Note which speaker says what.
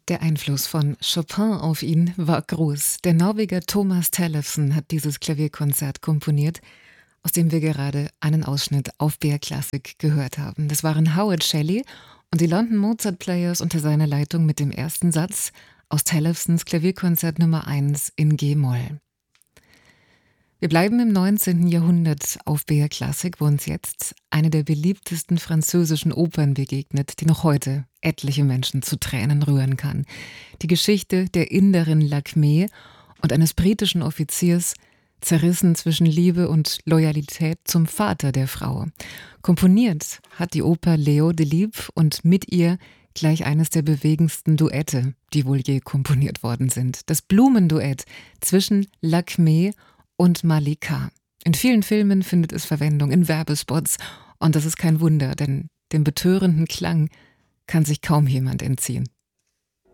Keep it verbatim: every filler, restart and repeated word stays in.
Speaker 1: Der Einfluss von Chopin auf ihn war groß. Der Norweger Thomas Tellefsen hat dieses Klavierkonzert komponiert, aus dem wir gerade einen Ausschnitt auf B R Classic gehört haben. Das waren Howard Shelley und die London Mozart Players unter seiner Leitung mit dem ersten Satz aus Tellefsens Klavierkonzert Nummer eins in G-Moll. Wir bleiben im neunzehnten Jahrhundert auf B R Classic, wo uns jetzt eine der beliebtesten französischen Opern begegnet, die noch heute etliche Menschen zu Tränen rühren kann. Die Geschichte der Inderin Lakmé und eines britischen Offiziers, zerrissen zwischen Liebe und Loyalität zum Vater der Frau. Komponiert hat die Oper Léo Delibes und mit ihr gleich eines der bewegendsten Duette, die wohl je komponiert worden sind. Das Blumenduett zwischen Lakmé und Malika. In vielen Filmen findet es Verwendung, in Werbespots. Und das ist kein Wunder, denn dem betörenden Klang kann sich kaum jemand entziehen.